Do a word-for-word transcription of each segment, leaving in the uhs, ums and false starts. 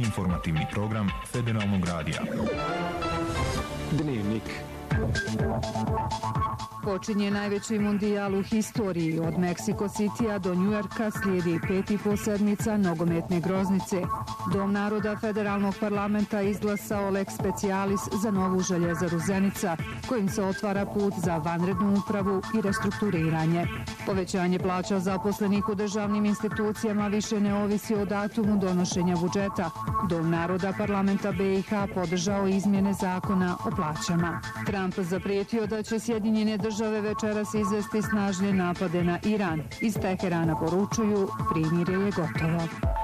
informativni program Federalnog radija. Dnevnik. Počinje najveći mundijal u historiji. Od Meksiko Citya do Njujorka slijedi pet i po sedmica nogometne groznice. Dom naroda Federalnog parlamenta izglasao lex specialis za novu željezaru Zenica, kojim se otvara put za vanrednu upravu i restrukturiranje. Povećanje plaća zaposlenih u državnim institucijama više ne ovisi o datumu donošenja budžeta. Dom naroda parlamenta B i H podržao izmjene zakona o plaćama. Trump zaprijetio da će Sjedinjene države večeras izvesti snažne napade na Iran. Iz Teherana poručuju, primirje je gotovo.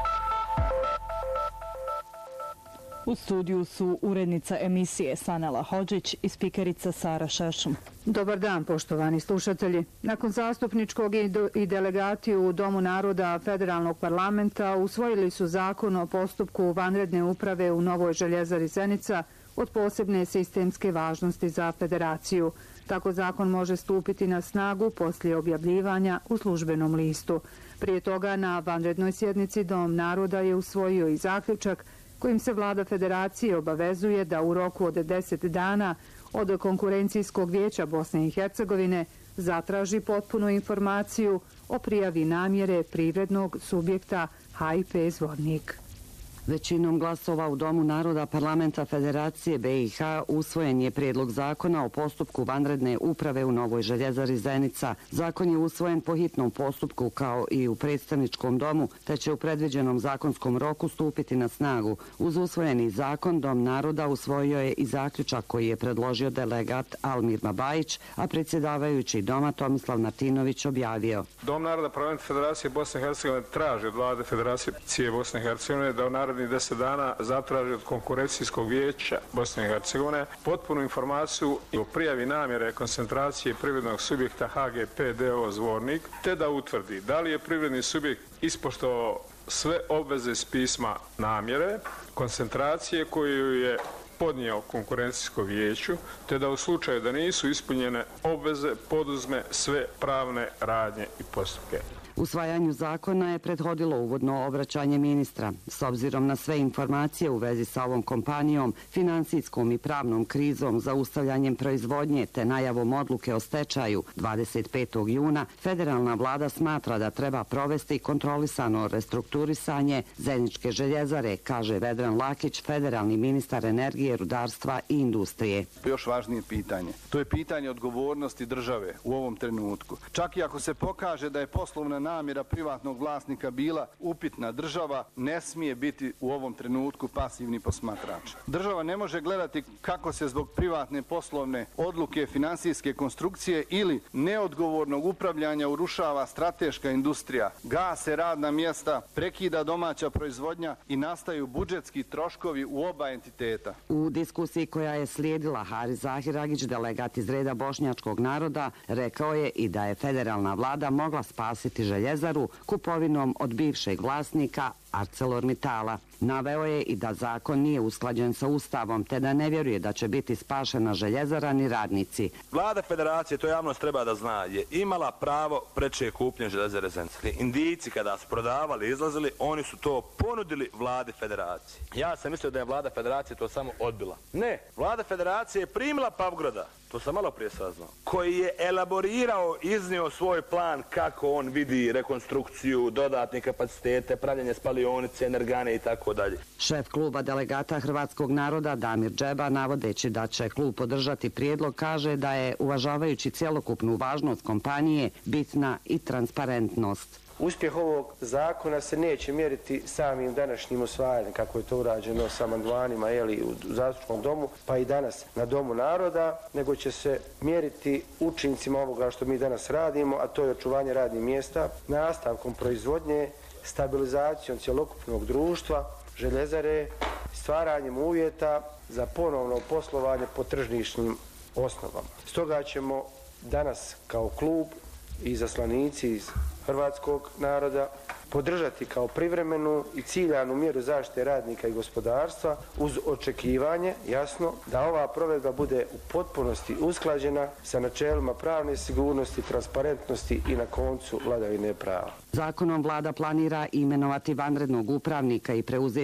U studiju su urednica emisije Sanela Hodžić i spikerica Sara Šešum. Dobar dan, poštovani slušatelji. Nakon zastupničkog i delegati u Domu naroda Federalnog parlamenta usvojili su zakon o postupku vanredne uprave u novoj željezari Zenica od posebne sistemske važnosti za federaciju. Tako zakon može stupiti na snagu poslije objavljivanja u službenom listu. Prije toga na vanrednoj sjednici Dom naroda je usvojio i zaključak kojim se vlada federacije obavezuje da u roku od deset dana od Konkurencijskog vijeća Bosne i Hercegovine zatraži potpunu informaciju o prijavi namjere privrednog subjekta H I P Zvornik. Većinom glasova u Domu naroda parlamenta Federacije B i H usvojen je prijedlog zakona o postupku vanredne uprave u novoj željezari Zenica. Zakon je usvojen po hitnom postupku kao i u predstavničkom domu, te će u predviđenom zakonskom roku stupiti na snagu. Uz usvojeni zakon Dom naroda usvojio je i zaključak koji je predložio delegat Almir Mabajić, a predsjedavajući doma Tomislav Martinović objavio. Dom naroda parlamenta Federacije Bosne i Hercegovine traži od vlade Federacije Bosne i Hercegovine da u narodni deset dana zatraži od Konkurencijskog vijeća Bosne i Hercegovine potpunu informaciju o prijavi namjere koncentracije privrednog subjekta H G P d o o Zvornik, te da utvrdi da li je privredni subjekt ispoštovao sve obveze iz pisma namjere, koncentracije koju je podnio Konkurencijsko vijeću, te da u slučaju da nisu ispunjene obveze poduzme sve pravne radnje i postupke. Usvajanju zakona je prethodilo uvodno obraćanje ministra. S obzirom na sve informacije u vezi sa ovom kompanijom, finansijskom i pravnom krizom, zaustavljanjem proizvodnje te najavom odluke o stečaju dvadeset petog juna, federalna vlada smatra da treba provesti kontrolisano restrukturisanje Zeničke željezare, kaže Vedran Lakić, federalni ministar energije, rudarstva i industrije. Još važnije pitanje. To je pitanje odgovornosti države u ovom trenutku. Čak i ako se pokaže da je poslovna namjera privatnog vlasnika bila upitna, država ne smije biti u ovom trenutku pasivni posmatrač. Država ne može gledati kako se zbog privatne poslovne odluke, finansijske konstrukcije ili neodgovornog upravljanja urušava strateška industrija, gase radna mjesta, prekida domaća proizvodnja i nastaju budžetski troškovi u oba entiteta. U diskusiji koja je slijedila, Haris Zahiragić, delegat iz reda bošnjačkog naroda, rekao je i da je federalna vlada mogla spasiti željezaru kupovinom od bivšeg vlasnika ArcelorMittala. Naveo je i da zakon nije usklađen sa Ustavom, te da ne vjeruje da će biti spašena željezara ni radnici. Vlada federacije, to javnost treba da zna, je imala pravo preče kupnje željezare Zenica. Indijci kada su prodavali, izlazili, oni su to ponudili vladi federacije. Ja sam mislio da je vlada federacije to samo odbila. Ne, vlada federacije je primila Pavgroda, to sam malo prije saznao, koji je elaborirao, iznio svoj plan kako on vidi rekonstrukciju, dodatne kapacitete, pravljanje spalionice, energane i tako dalje. Šef kluba delegata Hrvatskog naroda Damir Džeba, navodeći da će klub podržati prijedlog, kaže da je, uvažavajući cjelokupnu važnost kompanije, bitna i transparentnost. Uspjeh ovog zakona se neće mjeriti samim današnjim osvajanjem, kako je to urađeno sa amandmanima jeli, u zastupničkom domu, pa i danas na Domu naroda, nego će se mjeriti učincima ovoga što mi danas radimo, a to je očuvanje radnih mjesta, nastavkom proizvodnje, stabilizacijom cjelokupnog društva, željezare, stvaranjem uvjeta za ponovno poslovanje po tržišnim osnovama. Stoga ćemo danas kao klub i izaslanici iz hrvatskog naroda podržati kao privremenu i ciljanu mjeru zaštite radnika i gospodarstva uz očekivanje, jasno, da ova provedba bude u potpunosti usklađena sa načelima pravne sigurnosti, transparentnosti i na koncu vladavine prava. Zakonom vlada planira imenovati vanrednog upravnika i preuzeti